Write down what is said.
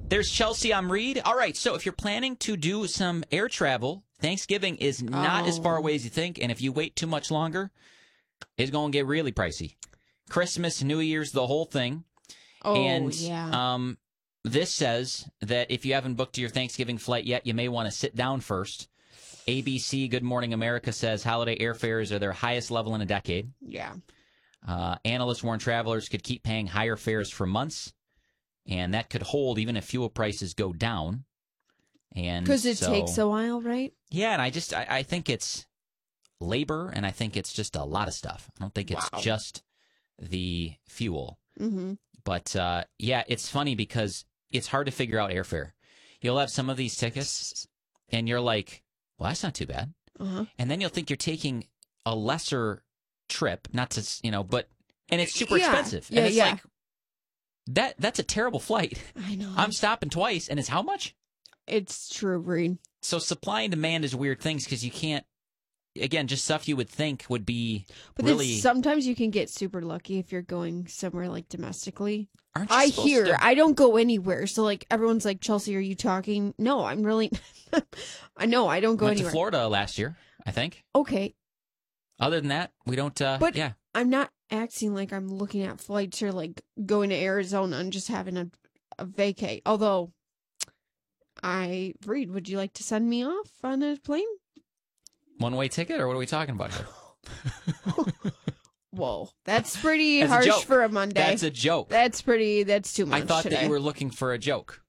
There's Chelsea. I'm Reed. All right, so if you're planning to do some air travel, Thanksgiving is not as far away as you think, and if you wait too much longer, it's going to get really pricey. Christmas, New Year's, the whole thing. Oh, and, yeah. This says that if you haven't booked your Thanksgiving flight yet, you may want to sit down first. ABC, Good Morning America, says holiday airfares are their highest level in a decade. Yeah. Analysts warn travelers could keep paying higher fares for months, and that could hold even if fuel prices go down. Because it takes a while, right? Yeah, and I think it's labor, and I think it's just a lot of stuff. I don't think it's just the fuel. Mm-hmm. But, yeah, it's funny because it's hard to figure out airfare. You'll have some of these tickets, and you're like, well, that's not too bad. Uh-huh. And then you'll think you're taking a lesser trip, not to, and it's super expensive. Yeah, and it's like, that's a terrible flight. I know. I'm stopping twice, and it's how much? It's true, Reed. So supply and demand is weird things because you can't, again, just stuff you would think would be really... Then sometimes you can get super lucky if you're going somewhere like domestically. Aren't you supposed to... I don't go anywhere. So like everyone's like, Chelsea, are you talking? No, I'm really... I know, I don't go Went anywhere. to Florida last year, I think. Okay. Other than that, we don't... But yeah. I'm not acting like I'm looking at flights or like going to Arizona and just having a vacay. Although, Reed, would you like to send me off on a plane? One-way ticket, or what are we talking about here? Whoa, that's pretty harsh for a Monday. That's a joke. That's too much. I thought today. that you were looking for a joke.